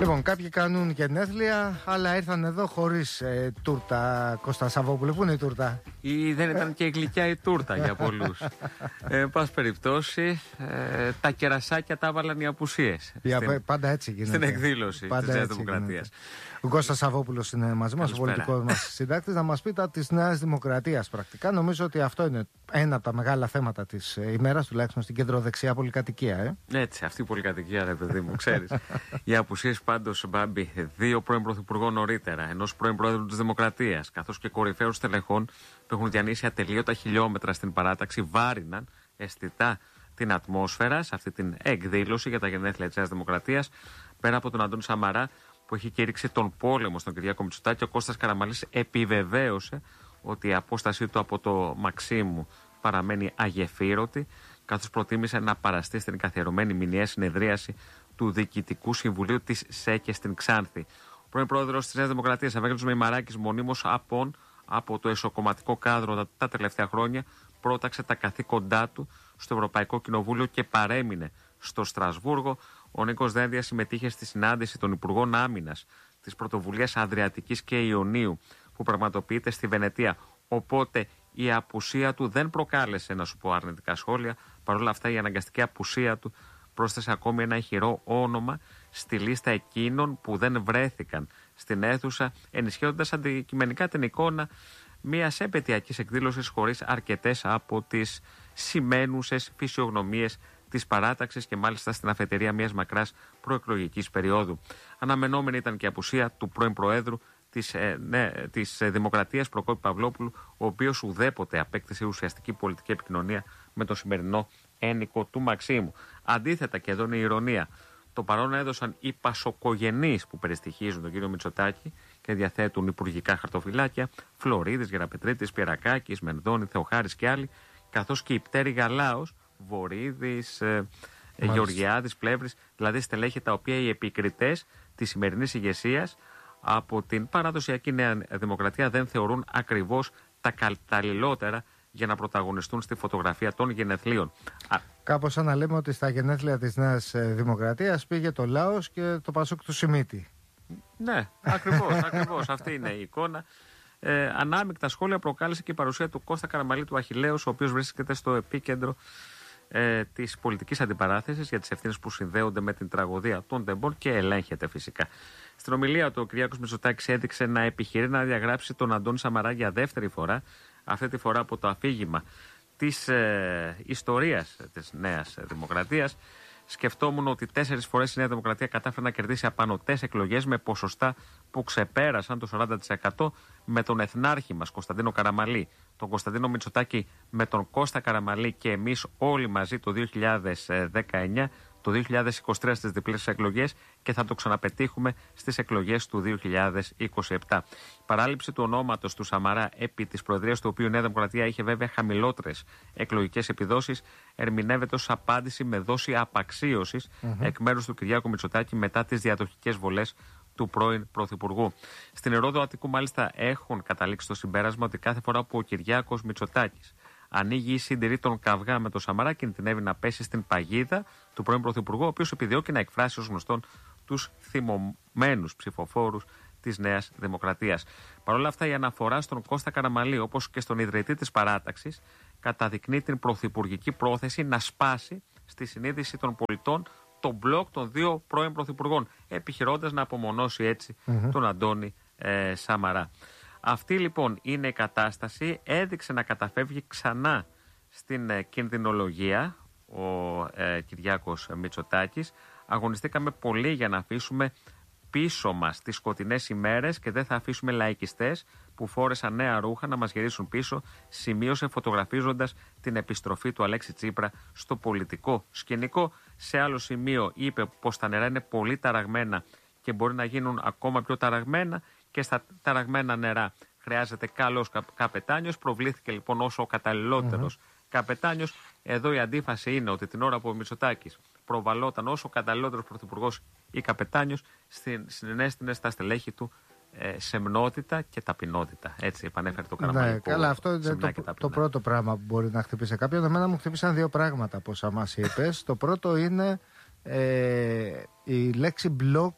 Λοιπόν, κάποιοι κάνουν γενέθλια, αλλά ήρθαν εδώ χωρίς τούρτα. Κώστα Σαββόπουλε, πού είναι η τούρτα? Ή δεν ήταν και γλυκιά η τούρτα για πολλούς. Εν πάση περιπτώσει, τα κερασάκια τα έβαλαν οι απουσίες. Πάντα έτσι γίνεται. Στην εκδήλωση της Νέας Δημοκρατίας. Ο Κώστας Σαββόπουλος είναι μαζί μας, ο πολιτικός μας συντάκτης, να μας πει τα της Νέας Δημοκρατίας πρακτικά. Νομίζω ότι αυτό είναι ένα από τα μεγάλα θέματα της ημέρας, τουλάχιστον στην κεντροδεξιά πολυκατοικία. Έτσι, αυτή η πολυκατοικία, ρε παιδί μου, ξέρεις. Οι απουσίες πάντως, Μπάμπη, 2 πρώην πρωθυπουργών νωρίτερα, ενός πρώην πρόεδρου της Δημοκρατίας, καθώς και κορυφαίων στελεχών που έχουν διανύσει ατελείωτα χιλιόμετρα στην παράταξη, βάριναν αισθητά την ατμόσφαιρα σε αυτή την εκδήλωση για τα γενέθλια της Νέας Δημοκρατίας. Πέρα από τον Αντώνη Σαμαρά, που έχει κήρυξει τον πόλεμο στον Κυριάκο Μητσοτάκη, ο Κώστας Καραμανλής επιβεβαίωσε ότι η απόστασή του από το Μαξίμου παραμένει αγεφύρωτη, καθώς προτίμησε να παραστεί στην καθιερωμένη μηνιαία συνεδρίαση του Διοικητικού Συμβουλίου της ΣΕΚΕ στην Ξάνθη. Ο πρώην πρόεδρος της Νέας Δημοκρατίας, Ευάγγελος Μεϊμαράκης, μονίμως από το εσωκομματικό κάδρο τα τελευταία χρόνια, πρόταξε τα καθήκοντά του στο Ευρωπαϊκό Κοινοβούλιο και παρέμεινε στο Στρασβούργο. Ο Νίκος Δένδιας συμμετείχε στη συνάντηση των Υπουργών Άμυνας της Πρωτοβουλίας Αδριατικής και Ιωνίου που πραγματοποιείται στη Βενετία. Οπότε η απουσία του δεν προκάλεσε, να σου πω, αρνητικά σχόλια. Παρ' όλα αυτά, η αναγκαστική απουσία του πρόσθεσε ακόμη ένα ηχηρό όνομα στη λίστα εκείνων που δεν βρέθηκαν στην αίθουσα, ενισχύοντας αντικειμενικά την εικόνα μιας επαιτειακής εκδήλωσης χωρίς αρκετές από τις σημαίνουσες φυσιογνωμίες της παράταξης και μάλιστα στην αφετηρία μιας μακράς προεκλογικής περίοδου. Αναμενόμενη ήταν και η απουσία του πρώην Προέδρου της Δημοκρατίας, Προκόπη Παυλόπουλου, ο οποίος ουδέποτε απέκτησε ουσιαστική πολιτική επικοινωνία με το σημερινό ένικο του Μαξίμου. Αντίθετα, και εδώ είναι η ηρωνία, το παρόν έδωσαν οι πασοκογενείς που περιστοιχίζουν τον κύριο Μητσοτάκη και διαθέτουν υπουργικά χαρτοφυλάκια, Φλωρίδης, Γεραπετρίτης, Πιερακάκης, Μενδώνη, Θεοχάρης και άλλοι, καθώς και η πτέρη Γαλάος, Βορίδης, Γεωργιάδης, Πλεύρης, δηλαδή στελέχη τα οποία οι επικριτές της σημερινής ηγεσίας από την παραδοσιακή Νέα Δημοκρατία δεν θεωρούν ακριβώς τα καταλληλότερα για να πρωταγωνιστούν στη φωτογραφία των γενεθλίων. Κάπως σαν να λέμε ότι στα γενέθλια της Νέας Δημοκρατίας πήγε το Λάος και το Πασόκ του Σιμίτη. Ναι, ακριβώς. Αυτή είναι η εικόνα. Ανάμεικτα σχόλια προκάλεσε και η παρουσία του Κώστα Καραμανλή του Αχιλλέους, ο οποίος βρίσκεται στο επίκεντρο της πολιτικής αντιπαράθεσης για τις ευθύνες που συνδέονται με την τραγωδία των Ντεμπών και ελέγχεται φυσικά. Στην ομιλία του, ο Κυριάκος Μητσοτάκης έδειξε να επιχειρεί να διαγράψει τον Αντώνη Σαμαρά για δεύτερη φορά, αυτή τη φορά από το αφήγημα της ιστορίας της Νέας Δημοκρατίας. Σκεφτόμουν ότι 4 φορές η Νέα Δημοκρατία κατάφερε να κερδίσει απανωτές εκλογές με ποσοστά που ξεπέρασαν το 40%, με τον εθνάρχη μας Κωνσταντίνο Καραμανλή, τον Κωνσταντίνο Μητσοτάκη με τον Κώστα Καραμανλή και εμείς όλοι μαζί το 2019, το 2023 στις διπλές εκλογές και θα το ξαναπετύχουμε στις εκλογές του 2027. Η παράληψη του ονόματος του Σαμαρά επί της προεδρίας του οποίου η Νέα Δημοκρατία είχε βέβαια χαμηλότερες εκλογικές επιδόσεις ερμηνεύεται ως απάντηση με δόση απαξίωσης εκ μέρους του Κυριάκου Μητσοτάκη μετά τις διαδοχικές βολές του πρώην Πρωθυπουργού. Στην Ηρόδο Αττικού μάλιστα έχουν καταλήξει το συμπέρασμα ότι κάθε φορά που ο Κυριάκος Μητσοτάκης ανοίγει ή συντηρεί τον καυγά με τον Σαμαρά, κινδυνεύει να πέσει στην παγίδα του πρώην Πρωθυπουργού, ο οποίος επιδιώκει να εκφράσει ως γνωστόν τους θυμωμένους ψηφοφόρους της Νέας Δημοκρατίας. Παρ' όλα αυτά, η αναφορά στον Κώστα Καραμανλή, όπως και στον ιδρυτή της παράταξης, καταδεικνύει την πρωθυπουργική πρόθεση να σπάσει στη συνείδηση των πολιτών το μπλοκ των 2 πρώην Πρωθυπουργών, επιχειρώντας να απομονώσει έτσι τον Αντώνη Σαμαρά. Αυτή λοιπόν είναι η κατάσταση. Έδειξε να καταφεύγει ξανά στην κινδυνολογία ο Κυριάκος Μητσοτάκης. Αγωνιστήκαμε πολύ για να αφήσουμε πίσω μας τις σκοτεινές ημέρες και δεν θα αφήσουμε λαϊκιστές που φόρεσαν νέα ρούχα να μας γυρίσουν πίσω, σημείωσε φωτογραφίζοντας την επιστροφή του Αλέξη Τσίπρα στο πολιτικό σκηνικό. Σε άλλο σημείο είπε πως τα νερά είναι πολύ ταραγμένα και μπορεί να γίνουν ακόμα πιο ταραγμένα και στα ταραγμένα νερά χρειάζεται καλός καπετάνιος. Προβλήθηκε λοιπόν ως ο καταλληλότερος καπετάνιος. Εδώ η αντίφαση είναι ότι την ώρα που ο Μητσοτάκης προβαλόταν ως ο καταλληλότερος πρωθυπουργός ή καπετάνιος, συνέστηνε στα στελέχη του σεμνότητα και ταπεινότητα. Έτσι επανέφερε το Καραμανλή. Ναι, καλά, αυτό είναι το πρώτο πράγμα που μπορεί να χτυπήσει κάποιον. Εμένα μου χτυπήσαν 2 πράγματα από όσα μας είπες. Το πρώτο είναι η λέξη μπλοκ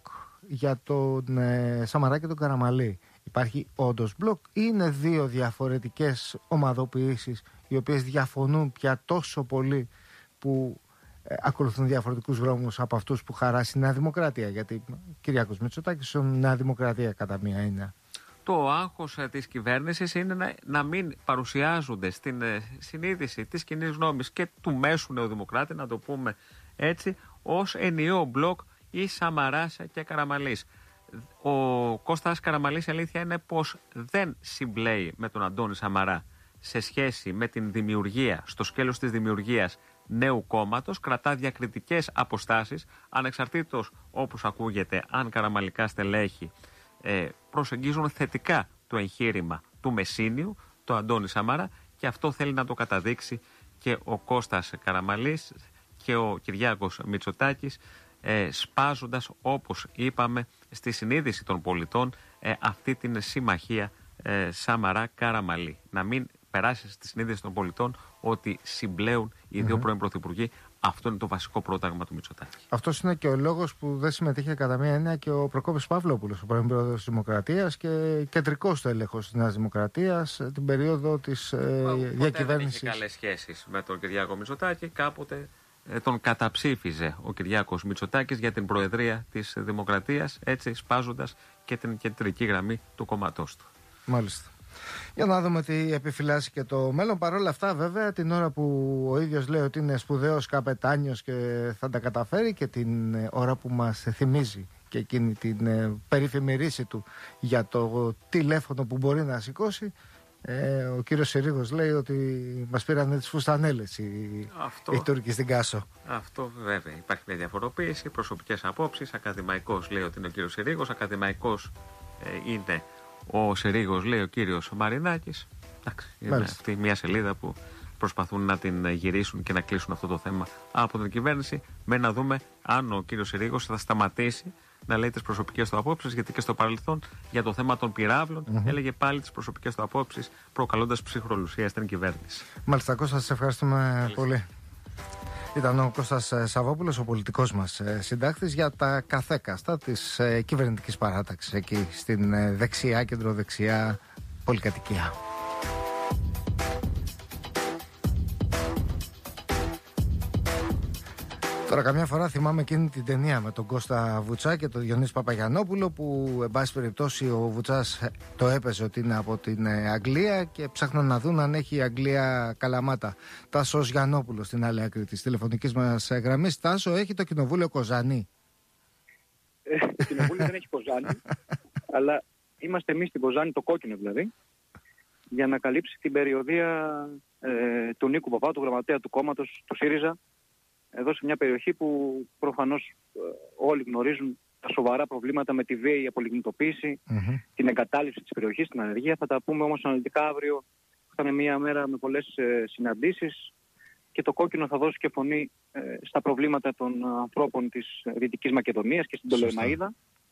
για τον Σαμαρά και τον Καραμαλή. Υπάρχει όντως μπλοκ ή είναι δύο διαφορετικές ομαδοποιήσεις οι οποίες διαφωνούν πια τόσο πολύ που ακολουθούν διαφορετικούς δρόμους από αυτούς που χαράσει η Νέα Δημοκρατία? Γιατί Κυριάκος Μητσοτάκης είναι Νέα Δημοκρατία κατά μία έννοια. Το άγχος της κυβέρνησης είναι να μην παρουσιάζονται στην συνείδηση της κοινής γνώμης και του μέσου νεοδημοκράτη, να το πούμε έτσι, ως ενιαίο μπλοκ ή Σαμαράς και Καραμαλής. Ο Κώστας Καραμαλής, η αλήθεια είναι πως δεν συμπλέει με τον Αντώνη Σαμαρά σε σχέση με την δημιουργία, στο σκέλος της δημιουργίας νέου κόμματος. Κρατά διακριτικές αποστάσεις, ανεξαρτήτως όπως ακούγεται αν καραμαλικά στελέχη προσεγγίζουν θετικά το εγχείρημα του Μεσσίνιου, το Αντώνη Σαμαρά, και αυτό θέλει να το καταδείξει και ο Κώστας Καραμαλής και ο Κυριάκος Μητσοτάκης, σπάζοντας, όπως είπαμε, στη συνείδηση των πολιτών αυτή την συμμαχία Σαμαρά-Καραμαλή. Να μην περάσει στη συνείδηση των πολιτών ότι συμπλέουν οι δύο πρώην πρωθυπουργοί. Αυτό είναι το βασικό πρόταγμα του Μητσοτάκη. Αυτός είναι και ο λόγος που δεν συμμετείχε κατά μία έννοια και ο Προκόπης Παυλόπουλος, ο πρώην πρόεδρος της Δημοκρατίας και κεντρικός στέλεχος της Νέας Δημοκρατίας την περίοδο της διακυβέρνησης. Δεν είχε καλές σχέσεις με τον Κυριάκο Μητσοτάκη. Κάποτε τον καταψήφιζε ο Κυριάκος Μητσοτάκης για την προεδρία της Δημοκρατίας, έτσι σπάζοντας και την κεντρική γραμμή του κόμματός του. Μάλιστα. Για να δούμε τι επιφυλάσσει και το μέλλον. Παρ' όλα αυτά, βέβαια, την ώρα που ο ίδιος λέει ότι είναι σπουδαίος καπετάνιος και θα τα καταφέρει, και την ώρα που μας θυμίζει και εκείνη την περίφημη ρίση του για το τηλέφωνο που μπορεί να σηκώσει, ο κύριος Συρίγος λέει ότι μας πήραν τις φουστανέλες οι Τούρκοι στην Κάσο. Αυτό βέβαια. Υπάρχει μια διαφοροποίηση, προσωπικές απόψεις. Ακαδημαϊκός λέει ότι είναι ο κύριος Συρίγος, ακαδημαϊκός είναι ο Συρίγος, λέει ο κύριος Μαρινάκης. Εντάξει, είναι αυτή μια σελίδα που προσπαθούν να την γυρίσουν και να κλείσουν αυτό το θέμα από την κυβέρνηση. Με να δούμε αν ο κύριος Συρίγος θα σταματήσει να λέει τις προσωπικές του απόψεις, γιατί και στο παρελθόν για το θέμα των πυράβλων έλεγε πάλι τις προσωπικές του απόψεις, προκαλώντας ψυχρολουσία στην κυβέρνηση. Μάλιστα, Κώστα, σας ευχαριστούμε πολύ. Ήταν ο Κώστας Σαββόπουλος, ο πολιτικός μας συντάκτης, για τα καθέκαστα της κυβερνητικής παράταξης εκεί στην δεξιά, κεντροδεξιά πολυκατοικία. Τώρα καμιά φορά θυμάμαι εκείνη την ταινία με τον Κώστα Βουτσά και τον Διονύση Παπαγιαννόπουλο, που εν πάση περιπτώσει ο Βουτσάς το έπαιζε ότι είναι από την Αγγλία και ψάχναν να δουν αν έχει η Αγγλία καλαμάτα. Τάσος Γιαννόπουλος στην άλλη άκρη της τηλεφωνικής μας γραμμής. Τάσο, έχει το κοινοβούλιο Κοζάνη? Το κοινοβούλιο δεν έχει Κοζάνη, αλλά είμαστε εμείς στην Κοζάνη, το κόκκινο δηλαδή, για να καλύψει την περιοδεία του Νίκου Παπά, του γραμματέα του κόμματος του ΣΥΡΙΖΑ, εδώ σε μια περιοχή που προφανώς όλοι γνωρίζουν τα σοβαρά προβλήματα με τη βίαιη απολιγνητοποίηση, την εγκατάλειψη της περιοχής, την ανεργία. Θα τα πούμε όμως αναλυτικά αύριο. Θα είναι μια μέρα με πολλές συναντήσεις και το κόκκινο θα δώσει και φωνή στα προβλήματα των ανθρώπων της Δυτικής Μακεδονίας και στην Πτολεμαΐδα.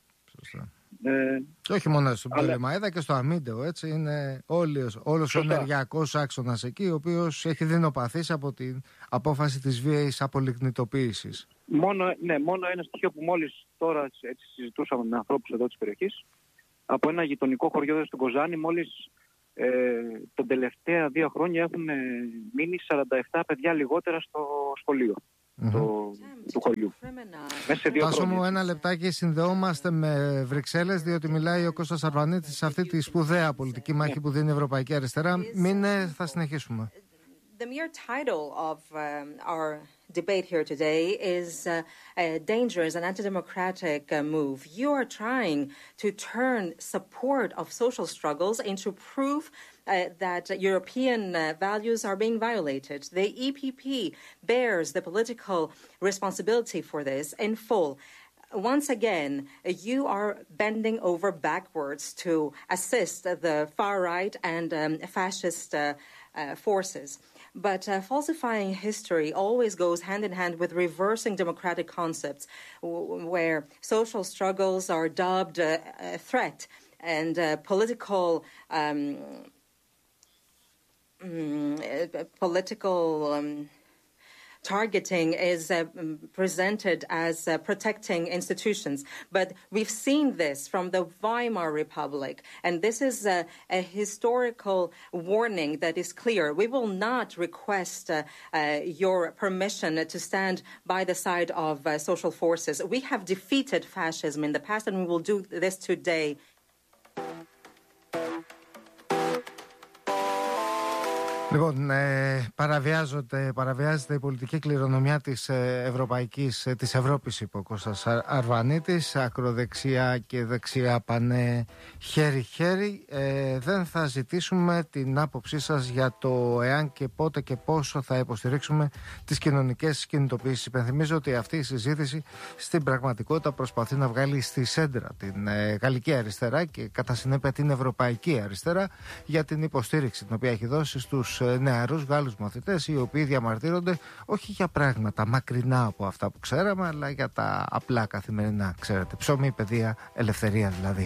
Και όχι μόνο στην Πτολεμαΐδα, και στο Αμίντεο, έτσι. Είναι όλος ο ενεργειακός άξονας εκεί, ο οποίος έχει δεινοπαθήσει από την απόφαση της βίαιης απολιγνητοποίησης. Μόνο ένα στοιχείο που μόλις τώρα έτσι συζητούσαμε με ανθρώπους εδώ της περιοχής, από ένα γειτονικό χωριό στον Κοζάνη, μόλις τον τελευταία 2 χρόνια έχουν μείνει 47 παιδιά λιγότερα στο σχολείο του χωριού. Τάσο μου, ένα λεπτάκι, συνδεόμαστε με Βρυξέλλες, διότι μιλάει ο Κώστας Αρβανίτης σε αυτή τη σπουδαία πολιτική μάχη που δίνει η Ευρωπαϊκή Αριστερά. Θα συνεχίσουμε. The mere title of our debate here today is dangerous and anti-democratic move. You are trying to turn support of social struggles into proof that European values are being violated. The EPP bears the political responsibility for this in full. Once again, you are bending over backwards to assist the far-right and fascist forces. But falsifying history always goes hand in hand with reversing democratic concepts, where social struggles are dubbed a threat and political targeting is presented as protecting institutions. But we've seen this from the Weimar Republic, and this is a historical warning that is clear. We will not request your permission to stand by the side of social forces. We have defeated fascism in the past, and we will do this today. Λοιπόν, παραβιάζεται η πολιτική κληρονομιά της της Ευρώπης, είπε ο Κώστας Αρβανίτης. Ακροδεξιά και δεξιά πάνε χέρι-χέρι. Δεν θα ζητήσουμε την άποψή σας για το εάν και πότε και πόσο θα υποστηρίξουμε τις κοινωνικές κινητοποιήσεις. Υπενθυμίζω ότι αυτή η συζήτηση στην πραγματικότητα προσπαθεί να βγάλει στη σέντρα την γαλλική αριστερά και κατά συνέπεια την ευρωπαϊκή αριστερά για την υποστήριξη την οποία έχει δώσει στους νεαρούς Γάλλους μαθητές, οι οποίοι διαμαρτύρονται όχι για πράγματα μακρινά από αυτά που ξέραμε, αλλά για τα απλά καθημερινά, ξέρετε, ψωμί, παιδεία, ελευθερία δηλαδή.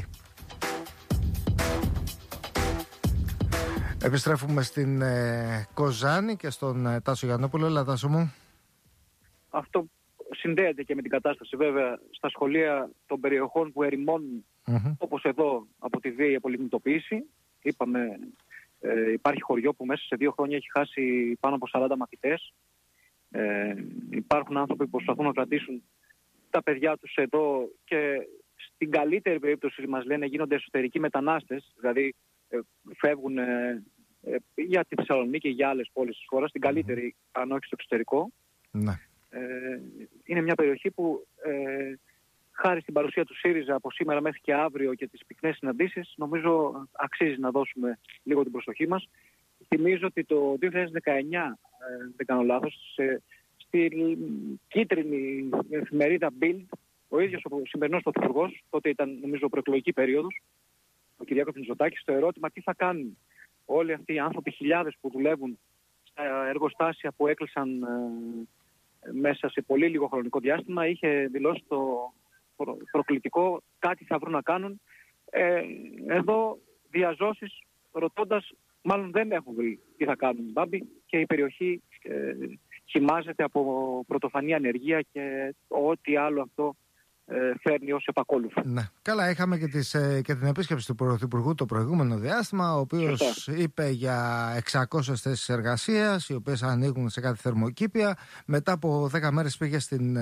Επιστρέφουμε στην Κοζάνη και στον Τάσο Γιαννόπουλο. Έλα, Τάσο μου. Αυτό συνδέεται και με την κατάσταση βέβαια στα σχολεία των περιοχών που ερημώνουν, όπως εδώ, από τη βίαιη απολιγνητοποίηση. Είπαμε, υπάρχει χωριό που μέσα σε 2 χρόνια έχει χάσει πάνω από 40 μαθητές. Υπάρχουν άνθρωποι που προσπαθούν να κρατήσουν τα παιδιά τους εδώ και στην καλύτερη περίπτωση μας λένε γίνονται εσωτερικοί μετανάστες, δηλαδή φεύγουν για τη Θεσσαλονίκη και για άλλες πόλεις της χώρας, στην καλύτερη, αν όχι στο εξωτερικό. Ναι. Είναι μια περιοχή που χάρη στην παρουσία του ΣΥΡΙΖΑ από σήμερα μέχρι και αύριο και τις πυκνές συναντήσεις, νομίζω αξίζει να δώσουμε λίγο την προσοχή μας. Θυμίζω ότι το 2019, δεν κάνω λάθος, στη κίτρινη εφημερίδα Bild, ο ίδιος ο σημερινός πρωθυπουργός, τότε ήταν νομίζω προεκλογική περίοδος, ο Κυριάκος Μητσοτάκης, στο ερώτημα τι θα κάνουν όλοι αυτοί οι άνθρωποι, χιλιάδες που δουλεύουν στα εργοστάσια που έκλεισαν μέσα σε πολύ λίγο χρονικό διάστημα, είχε δηλώσει το προκλητικό κάτι θα βρουν να κάνουν. Εδώ διαζώσεις ρωτώντας, μάλλον δεν έχουν βρει τι θα κάνουν, Μπάμπη, και η περιοχή χυμάζεται από πρωτοφανή ανεργία και ό,τι άλλο αυτό φέρνει ως επακόλουθο. Ναι. Καλά, είχαμε και την επίσκεψη του Πρωθυπουργού το προηγούμενο διάστημα, ο οποίος είπε για 600 θέσεις εργασίας, οι οποίες ανοίγουν σε κάτι θερμοκήπια. Μετά από 10 μέρες πήγε στην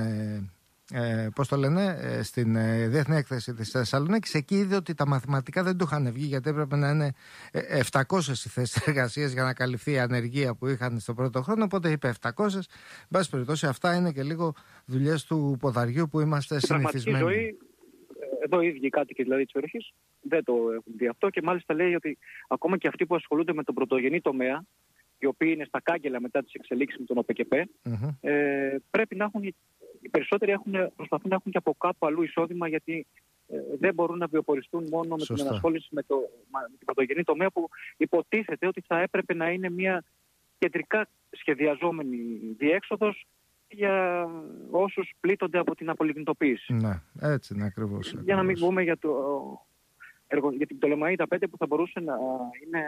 στην Διεθνή Έκθεση της Θεσσαλονίκης. Εκεί είδε ότι τα μαθηματικά δεν του είχαν βγει, γιατί έπρεπε να είναι 700 οι θέσεις εργασίας για να καλυφθεί η ανεργία που είχαν στο πρώτο χρόνο. Οπότε είπε 700. Εν πάση περιπτώσει, αυτά είναι και λίγο δουλειές του ποδαριού που είμαστε συνηθισμένοι. Στην ζωή, εδώ οι ίδιοι κάτοικοι δηλαδή της περιοχής δεν το έχουν δει αυτό, και μάλιστα λέει ότι ακόμα και αυτοί που ασχολούνται με τον πρωτογενή τομέα, οι οποίοι είναι στα κάγκελα μετά τις εξελίξεις με τον ΟΠΕΚΕΠΕ, πρέπει να έχουν. Οι περισσότεροι προσπαθούν να έχουν και από κάπου αλλού εισόδημα, γιατί δεν μπορούν να βιοποριστούν μόνο με την ενασχόληση με την πρωτογενή τομέα, που υποτίθεται ότι θα έπρεπε να είναι μια κεντρικά σχεδιαζόμενη διέξοδος για όσους πλήττονται από την απολιγνητοποίηση. Ναι, έτσι είναι ακριβώς. Για να μην πούμε για την Πτολεμαΐδα 5, που θα μπορούσε να είναι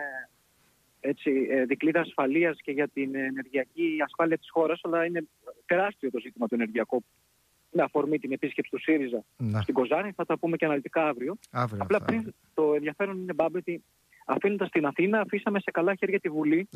δικλείδα ασφαλείας και για την ενεργειακή ασφάλεια της χώρας, αλλά είναι τεράστιο το ζήτημα του ενεργειακού, με αφορμή την επίσκεψη του ΣΥΡΙΖΑ στην Κοζάνη. Θα τα πούμε και αναλυτικά αύριο. Απλά πριν, το ενδιαφέρον είναι, Μπάμπη, ότι αφήνοντας την Αθήνα, αφήσαμε σε καλά χέρια τη Βουλή,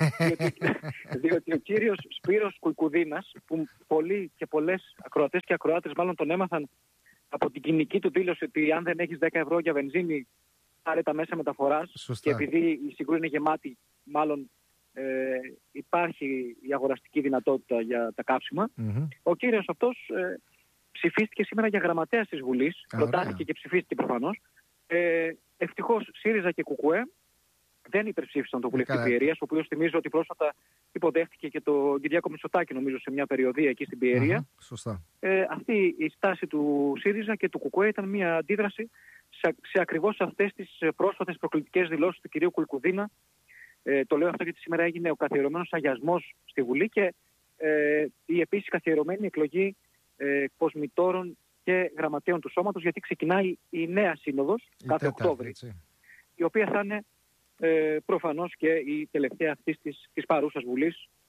διότι ο κύριος Σπύρος Κουικουδίνας, που πολλοί και πολλές ακροατές και ακροάτες μάλλον τον έμαθαν από την κοινική του δήλωση ότι αν δεν έχεις 10 ευρώ για βενζίνη, πάρε τα μέσα μεταφοράς. Σωστά. Και επειδή η Συγκρού είναι γεμάτη, μάλλον υπάρχει η αγοραστική δυνατότητα για τα κάψιμα. Ο κύριος αυτός ψηφίστηκε σήμερα για γραμματέας της Βουλής. Προτάθηκε και ψηφίστηκε προφανώς. Ευτυχώς ΣΥΡΙΖΑ και ΚΚΕ δεν υπερψήφισαν τον βουλευτή Πιερίας, ο οποίος θυμίζω ότι πρόσφατα υποδέχτηκε και τον Κυριάκο Μητσοτάκη, νομίζω, σε μια περιοδία εκεί στην Πιερία. Αυτή η στάση του ΣΥΡΙΖΑ και του ΚΚΕ ήταν μια αντίδραση σε ακριβώς αυτές τις πρόσφατες προκλητικές δηλώσεις του κυρίου Κουικουδίνα. Το λέω αυτό γιατί σήμερα έγινε ο καθιερωμένος αγιασμός στη Βουλή και η επίσης καθιερωμένη εκλογή κοσμητόρων και γραμματέων του σώματος, γιατί ξεκινάει η νέα σύνοδος κάθε Οκτώβρη, η οποία θα είναι προφανώς και η τελευταία αυτής της παρούσας Βουλής,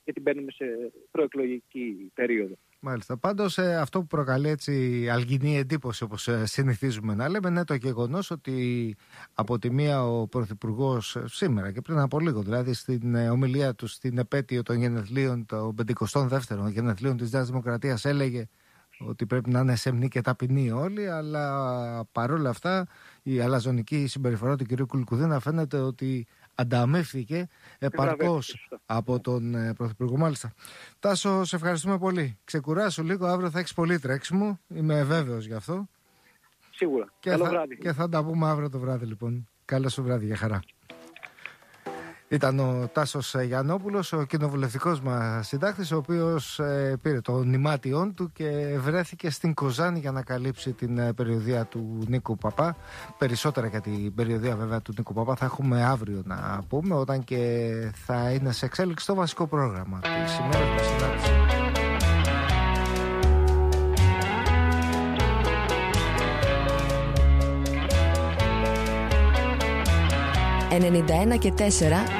γιατί μπαίνουμε σε προεκλογική περίοδο. Μάλιστα. Πάντως αυτό που προκαλεί έτσι αλγινή εντύπωση, όπως συνηθίζουμε να λέμε, είναι το γεγονός ότι από τη μία ο Πρωθυπουργός σήμερα και πριν από λίγο, δηλαδή στην ομιλία του στην επέτειο των γενεθλίων, των 52ων γενεθλίων της Νέας Δημοκρατίας, έλεγε ότι πρέπει να είναι σεμνοί και ταπεινοί όλοι, αλλά παρόλα αυτά η αλαζονική συμπεριφορά του κ. Κουλκουδίνα φαίνεται ότι ανταμείφθηκε επαρκώς από τον Πρωθυπουργό. Μάλιστα. Τάσο, σε ευχαριστούμε πολύ. Ξεκουράσου λίγο, αύριο θα έχεις πολύ τρέξιμο, είμαι βέβαιος γι' αυτό. Σίγουρα. Καλό βράδυ. Και θα τα πούμε αύριο το βράδυ λοιπόν. Καλό σου βράδυ, για χαρά. Ήταν ο Τάσος Γιαννόπουλος, ο κοινοβουλευτικός μας συντάκτης, ο οποίος πήρε το νημάτιόν του και βρέθηκε στην Κοζάνη για να καλύψει την περιοδεία του Νίκου Παπά. Περισσότερα για την περιοδεία βέβαια του Νίκου Παπά θα έχουμε αύριο να πούμε, όταν και θα είναι σε εξέλιξη το βασικό πρόγραμμα της ημέρας μας συνάντηση. 91 και 4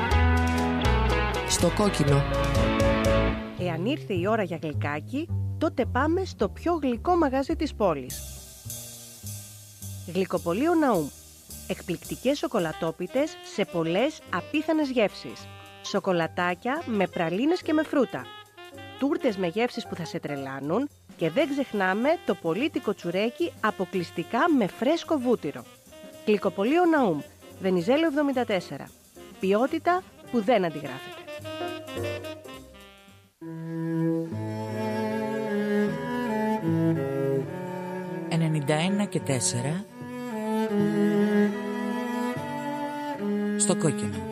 στο κόκκινο. Εάν ήρθε η ώρα για γλυκάκι, τότε πάμε στο πιο γλυκό μαγαζί της πόλης. Γλυκοπωλείο Ναούμ. Εκπληκτικές σοκολατόπιτες σε πολλές απίθανες γεύσεις. Σοκολατάκια με πραλίνες και με φρούτα. Τούρτες με γεύσεις που θα σε τρελάνουν και δεν ξεχνάμε το πολύτικο τσουρέκι αποκλειστικά με φρέσκο βούτυρο. Γλυκοπωλείο Ναούμ. Βενιζέλο 74. Ποιότητα που δεν αντιγράφεται. 91 και 4 στο κόκκινο.